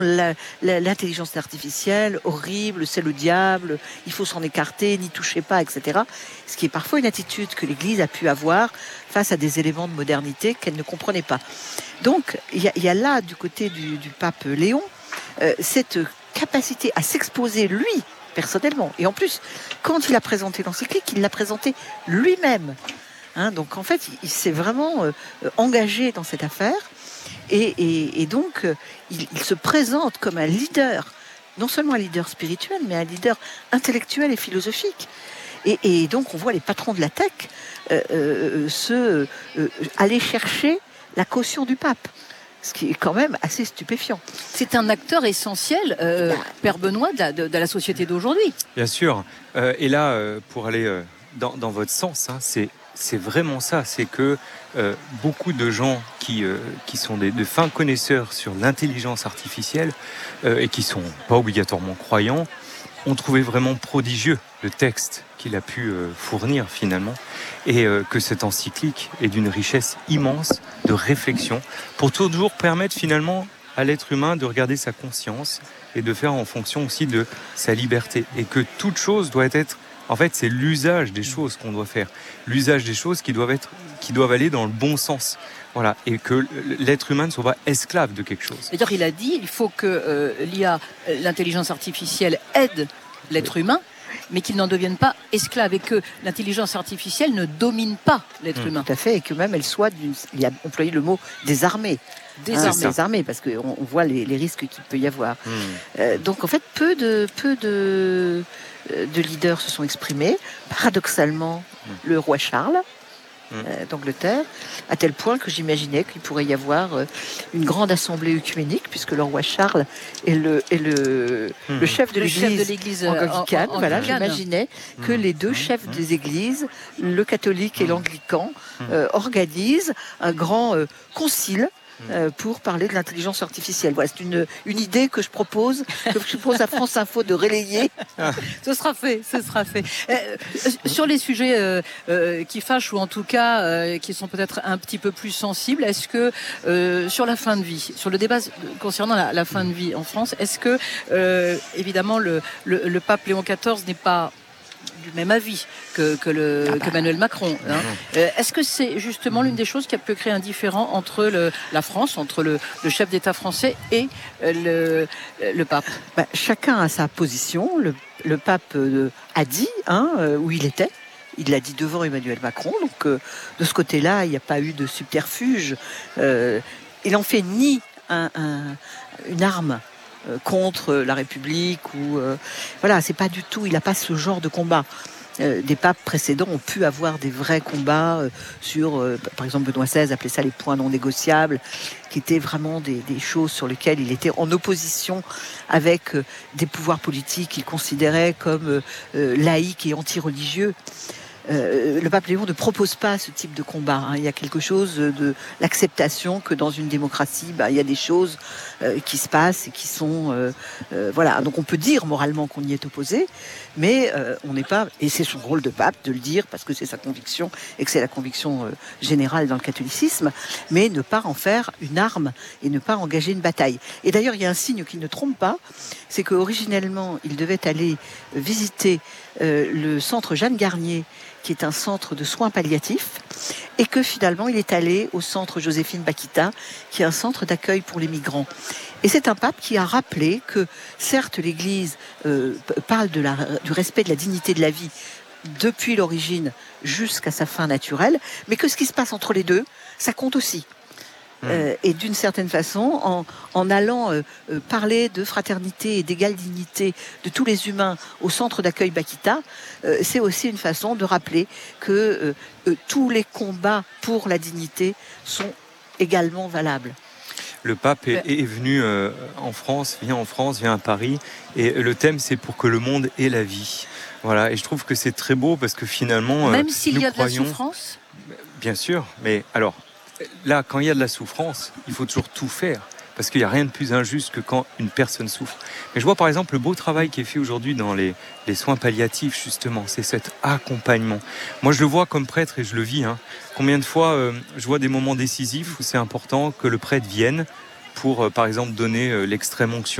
l'intelligence artificielle, horrible, c'est le diable, il faut s'en écarter, n'y touchez pas, etc. Ce qui est parfois une attitude que l'Église a pu avoir face à des éléments de modernité qu'elle ne comprenait pas. Donc, il y a là, du côté du pape Léon, cette capacité à s'exposer, lui, personnellement. Et en plus, quand il a présenté l'encyclique, il l'a présenté lui-même. Donc, en fait, il s'est vraiment engagé dans cette affaire. Et donc, il se présente comme un leader, non seulement un leader spirituel, mais un leader intellectuel et philosophique. Et donc, on voit les patrons de la tech aller chercher la caution du pape, ce qui est quand même assez stupéfiant. C'est un acteur essentiel, Père Benoît, de la société d'aujourd'hui. Bien sûr. Et là, pour aller dans votre sens, c'est vraiment ça. C'est que beaucoup de gens qui sont de fins connaisseurs sur l'intelligence artificielle et qui ne sont pas obligatoirement croyants ont trouvé vraiment prodigieux le texte qu'il a pu fournir finalement, et que cette encyclique est d'une richesse immense de réflexion pour toujours permettre finalement à l'être humain de regarder sa conscience et de faire en fonction aussi de sa liberté, et que toute chose doit être, en fait, c'est l'usage des choses qu'on doit faire, l'usage des choses qui doivent aller dans le bon sens. Voilà, et que l'être humain ne soit pas esclave de quelque chose. D'ailleurs, il a dit il faut que l'IA, l'intelligence artificielle, aide l'être humain, mais qu'il n'en devienne pas esclave, et que l'intelligence artificielle ne domine pas l'être humain. Tout à fait, et que même elle soit, il a employé le mot désarmée. Désarmée, parce qu'on voit les risques qu'il peut y avoir. Donc en fait, peu de leaders se sont exprimés. Paradoxalement, le roi Charles d'Angleterre, à tel point que j'imaginais qu'il pourrait y avoir une grande assemblée œcuménique, puisque le roi Charles est le chef de l'église anglicane. Voilà, j'imaginais que les deux chefs des églises, le catholique et l'anglican, organisent un grand concile pour parler de l'intelligence artificielle. Voilà, c'est une idée que je propose à France Info de relayer. Ce sera fait. Sur les sujets qui fâchent, ou en tout cas qui sont peut-être un petit peu plus sensibles, est-ce que sur la fin de vie, sur le débat concernant la fin de vie en France, est-ce que évidemment le pape Léon XIV n'est pas du même avis que Emmanuel Macron. Est-ce que c'est justement l'une des choses qui a pu créer un différend entre la France, entre le chef d'État français et le pape? Chacun a sa position. Le pape a dit où il était. Il l'a dit devant Emmanuel Macron. Donc de ce côté-là, il n'y a pas eu de subterfuge. Il en fait ni une arme contre la République, ou voilà, c'est pas du tout, il n'a pas ce genre de combat. Des papes précédents ont pu avoir des vrais combats sur, par exemple Benoît XVI appelait ça les points non négociables, qui étaient vraiment des choses sur lesquelles il était en opposition avec des pouvoirs politiques qu'il considérait comme laïques et anti-religieux. Le pape Léon ne propose pas ce type de combat. Il y a quelque chose de l'acceptation que dans une démocratie, il y a des choses qui se passent et qui sont... voilà. Donc on peut dire moralement qu'on y est opposé, mais on n'est pas... Et c'est son rôle de pape de le dire, parce que c'est sa conviction et que c'est la conviction générale dans le catholicisme, mais ne pas en faire une arme et ne pas engager une bataille. Et d'ailleurs, il y a un signe qui ne trompe pas, c'est qu'originellement, il devait aller visiter le centre Jeanne Garnier, qui est un centre de soins palliatifs, et que finalement il est allé au centre Joséphine Bakhita, qui est un centre d'accueil pour les migrants. Et c'est un pape qui a rappelé que certes l'Église parle du respect de la dignité de la vie depuis l'origine jusqu'à sa fin naturelle, mais que ce qui se passe entre les deux, ça compte aussi. Et d'une certaine façon, en allant parler de fraternité et d'égale dignité de tous les humains au centre d'accueil Bakhita, c'est aussi une façon de rappeler que tous les combats pour la dignité sont également valables. Le pape est venu en France, vient à Paris, et le thème c'est pour que le monde ait la vie. Voilà, et je trouve que c'est très beau, parce que finalement... Même s'il y a de la souffrance ? Bien sûr, mais alors... Là, quand il y a de la souffrance, il faut toujours tout faire, parce qu'il n'y a rien de plus injuste que quand une personne souffre. Mais je vois par exemple le beau travail qui est fait aujourd'hui dans les soins palliatifs, justement, c'est cet accompagnement. Moi, je le vois comme prêtre et je le vis. Combien de fois je vois des moments décisifs où c'est important que le prêtre vienne pour, par exemple, donner l'extrême onction.